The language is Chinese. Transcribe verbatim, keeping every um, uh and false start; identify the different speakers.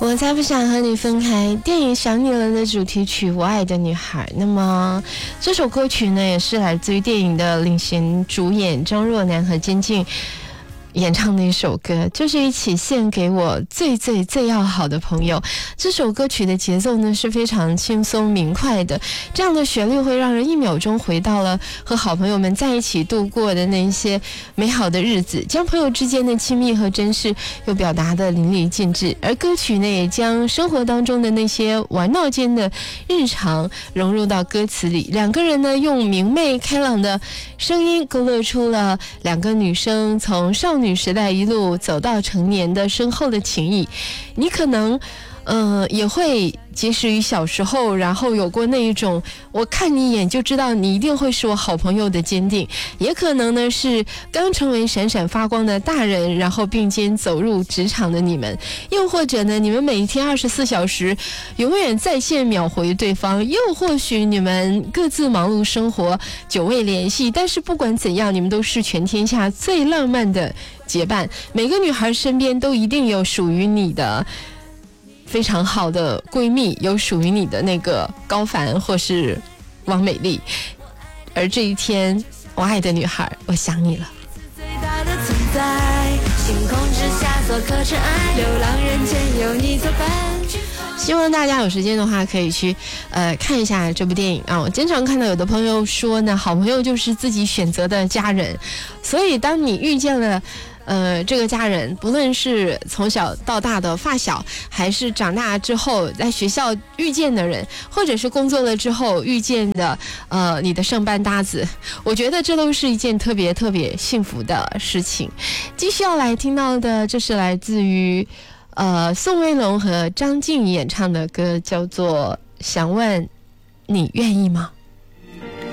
Speaker 1: 我才不想和你分开，电影《想你了》的主题曲《我爱的女孩》。那么这首歌曲呢，也是来自于电影的领衔主演张若楠和金靖演唱的一首歌，就是一起献给我最最最要好的朋友。这首歌曲的节奏呢是非常轻松明快的，这样的旋律会让人一秒钟回到了和好朋友们在一起度过的那些美好的日子，将朋友之间的亲密和珍视又表达得淋漓尽致。而歌曲呢也将生活当中的那些玩闹间的日常融入到歌词里，两个人呢用明媚开朗的声音勾勒出了两个女生从少女女时代一路走到成年的深厚的情谊。你可能呃，也会结识于小时候，然后有过那一种我看你一眼就知道你一定会是我好朋友的坚定，也可能呢是刚成为闪闪发光的大人，然后并肩走入职场的你们，又或者呢你们每一天二十四小时永远在线秒回对方，又或许你们各自忙碌生活久未联系，但是不管怎样，你们都是全天下最浪漫的结伴。每个女孩身边都一定有属于你的非常好的闺蜜，有属于你的那个高凡或是王美丽。而这一天，我爱的女孩，我想你了。最大的存在，星空之下做颗尘埃，流浪人间有你作伴。希望大家有时间的话可以去呃看一下这部电影啊。我经常看到有的朋友说呢，好朋友就是自己选择的家人，所以当你遇见了呃，这个家人，不论是从小到大的发小，还是长大之后在学校遇见的人，或者是工作了之后遇见的呃你的上班搭子，我觉得这都是一件特别特别幸福的事情。继续要来听到的，这是来自于呃宋威龙和张敬演唱的歌，叫做《想问你愿意吗》。